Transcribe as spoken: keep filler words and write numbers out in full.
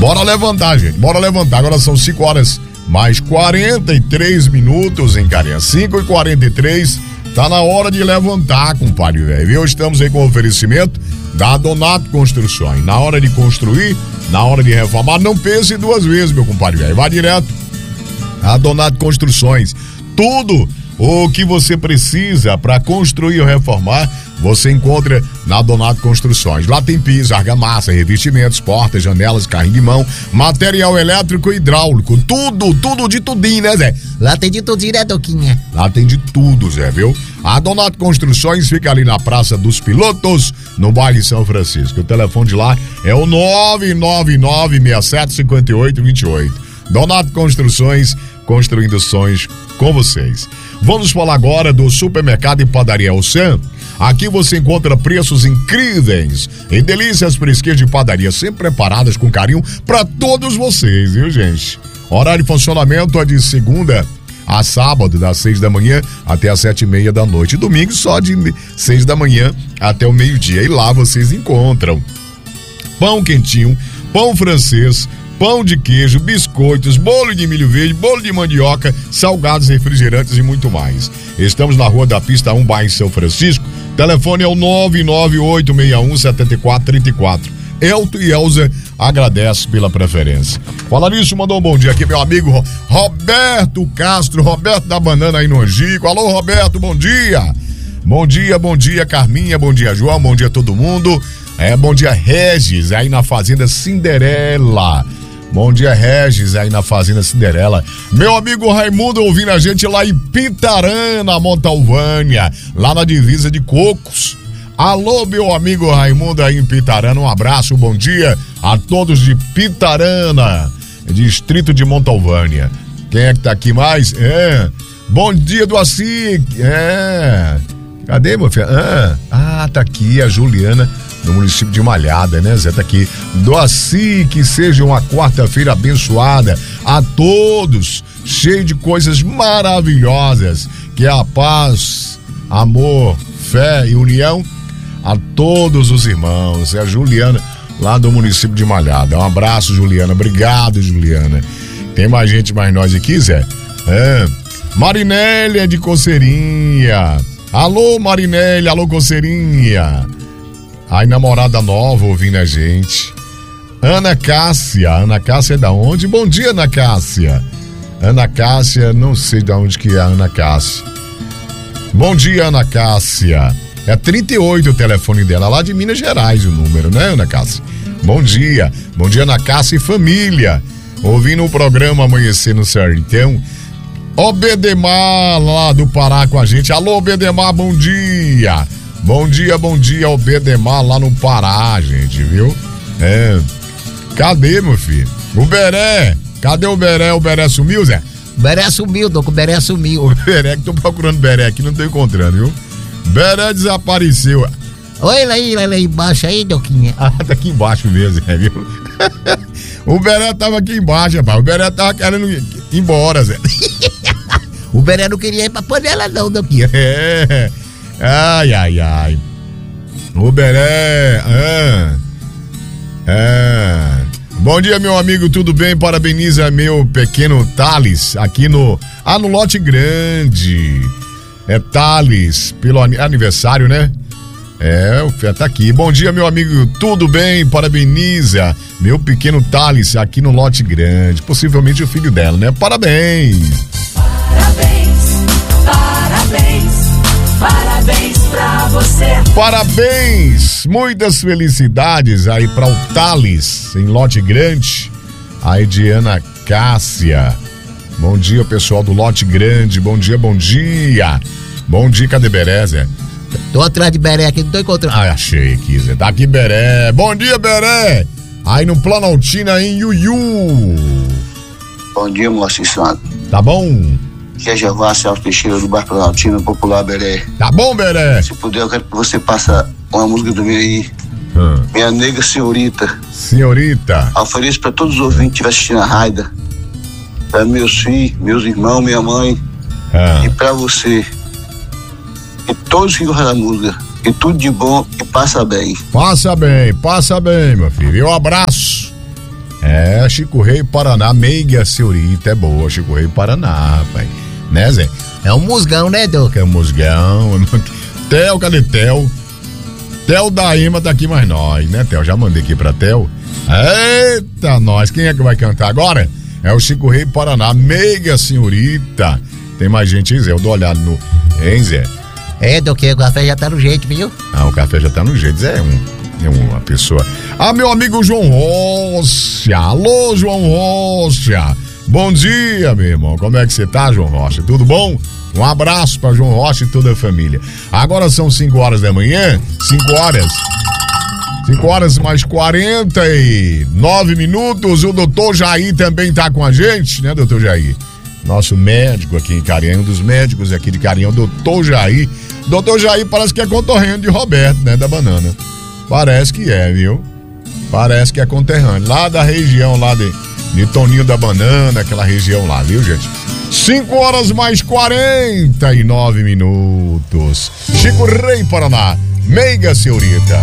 Bora levantar, gente, bora levantar. Agora são cinco horas mais quarenta e três minutos em Carinha. cinco e quarenta e três, tá na hora de levantar, compadre velho, viu? Estamos aí com oferecimento da Donato Construções. Na hora de construir, na hora de reformar, não pense duas vezes, meu compadre velho. Vá direto a Donato Construções. Tudo o que você precisa para construir ou reformar, você encontra na Donato Construções. Lá tem piso, argamassa, revestimentos, portas, janelas, carrinho de mão, material elétrico e hidráulico. Tudo, tudo de tudinho, né, Zé? Lá tem de tudinho, né, Doquinha? Lá tem de tudo, Zé, viu? A Donato Construções fica ali na Praça dos Pilotos, no bairro de São Francisco. O telefone de lá é o nove nove nove, seis sete cinco oito, dois oito. Donato Construções, construindo sonhos com vocês. Vamos falar agora do Supermercado e Padaria El Sam. Aqui você encontra preços incríveis e delícias fresquinhas de padaria, sempre preparadas com carinho para todos vocês, viu, gente? Horário de funcionamento é de segunda a sábado, das seis da manhã até as sete e meia da noite. Domingo só de seis da manhã até o meio-dia. E lá vocês encontram pão quentinho, pão francês, pão de queijo, biscoitos, bolo de milho verde, bolo de mandioca, salgados, refrigerantes e muito mais. Estamos na Rua da Pista um, bairro São Francisco. Telefone é o nove nove oito seis um sete quatro três quatro. Elton e Elza agradece pela preferência. Fala nisso, mandou um bom dia aqui, meu amigo Roberto Castro, Roberto da Banana aí no Angico. Alô, Roberto, bom dia. Bom dia, bom dia, Carminha, bom dia, João, bom dia a todo mundo. É, bom dia, Regis, aí na Fazenda Cinderela. Bom dia, Regis, aí na Fazenda Cinderela. Meu amigo Raimundo ouvindo a gente lá em Pitarana, Montalvânia, lá na divisa de Cocos. Alô, meu amigo Raimundo aí em Pitarana, um abraço, bom dia a todos de Pitarana, distrito de Montalvânia. Quem é que tá aqui mais? É. Bom dia do Assi. É. Cadê, meu filho? Ah, ah, tá aqui a Juliana, no município de Malhada, né, Zé? Tá aqui. Doaci, que seja uma quarta-feira abençoada a todos, cheio de coisas maravilhosas, que é a paz, amor, fé e união a todos os irmãos. É a Juliana, lá do município de Malhada. Um abraço, Juliana. Obrigado, Juliana. Tem mais gente, mais nós aqui, Zé? É. Marinélia de Coceirinha. Alô, Marinélia, alô, Coceirinha. Aí, namorada nova ouvindo a gente. Ana Cássia. Ana Cássia é da onde? Bom dia, Ana Cássia. Ana Cássia, não sei de onde que é a Ana Cássia. Bom dia, Ana Cássia. É trinta e oito o telefone dela, lá de Minas Gerais o número, né, Ana Cássia? Bom dia. Bom dia, Ana Cássia e família. Ouvindo o programa Amanhecer no Sertão. Obedemar, lá do Pará com a gente. Alô, Obedemar, bom dia. Bom dia, bom dia, Obedemar, lá no Pará, gente, viu? É. Cadê, meu filho? O Beré. Cadê o Beré? O Beré sumiu, Zé? O Beré sumiu, Doco, o Beré sumiu. O Beré, que tô procurando Beré aqui, não tô encontrando, viu? Beré desapareceu. Olha ele aí, lá embaixo aí, Doquinha. Ah, tá aqui embaixo mesmo, é, viu? O Beré tava aqui embaixo, rapaz. O Beré tava querendo ir embora, Zé. O Beré não queria ir pra panela, não, Doquinha. É. Ai, ai, ai. O Beré. Ah, ah. Bom dia, meu amigo, tudo bem? Parabeniza meu pequeno Thales aqui no. Ah, no Lote Grande. É Thales, pelo aniversário, né? É, o Fé tá aqui. Bom dia, meu amigo, tudo bem? Parabeniza meu pequeno Thales aqui no Lote Grande. Possivelmente o filho dela, né? Parabéns! Parabéns, parabéns, parabéns pra você. Parabéns! Muitas felicidades aí para o Thales em Lote Grande. Aí de Ana Cássia. Bom dia, pessoal do Lote Grande. Bom dia, bom dia. Bom dia, cadê Beré, Zé? Tô atrás de Beré aqui, não tô encontrando. Ah, achei aqui, Zé. Tá aqui, Beré. Bom dia, Beré. Aí no Planaltina, em Iuiú. Bom dia, moço santo. Tá bom? Aqui é Jeová Celso Teixeira do Bairro Planaltina, Popular Beré. Tá bom, Beré? Se puder, eu quero que você passe uma música do meu aí. Hum. Minha nega senhorita. Senhorita. Ofereço pra todos os ouvintes que estiver assistindo a Raida. Pra meus filhos, meus irmãos, minha mãe. Hum. E pra você. E todos que gostam da música. E tudo de bom e passa bem. Passa bem, passa bem, meu filho. E um abraço. É, Chico Rei, Paraná, Meiga Senhorita, é boa, Chico Rei, Paraná, rapaz. Né, Zé? É um musgão, né, Doc? É um musgão. Theo, cadê Theo? Theo da Ima tá aqui mais nós, né, Theo? Já mandei aqui pra Theo. Eita, nós. Quem é que vai cantar agora? É o Chico Rei, Paraná, Meiga Senhorita. Tem mais gente aí, Zé? Eu dou uma olhada no... Hein, Zé? É, Doc, o café já tá no jeito, viu? Ah, o café já tá no jeito, Zé. É um... É uma pessoa. Ah, meu amigo João Rocha. Alô, João Rocha. Bom dia, meu irmão. Como é que você tá, João Rocha? Tudo bom? Um abraço para João Rocha e toda a família. Agora são cinco horas da manhã. cinco horas. cinco horas mais quarenta e nove minutos. O doutor Jair também tá com a gente, né, doutor Jair? Nosso médico aqui em Carinhão, um dos médicos aqui de Carinhão, doutor Jair. Doutor Jair parece que é concorrente de Roberto, né, da banana. Parece que é, viu? Parece que é conterrâneo. Lá da região, lá de, de Toninho da Banana, aquela região lá, viu, gente? cinco horas mais quarenta e nove minutos. Chico Rei, Paraná. Meiga Senhorita.